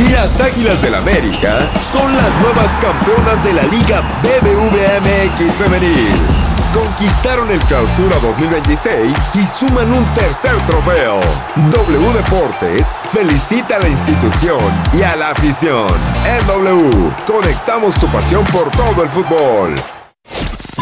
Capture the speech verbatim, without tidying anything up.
Las Águilas del América son las nuevas campeonas de la Liga B B V A X Femenil. Conquistaron el Clausura dos mil veintiséis y suman un tercer trofeo. W Deportes felicita a la institución y a la afición. En W, conectamos tu pasión por todo el fútbol.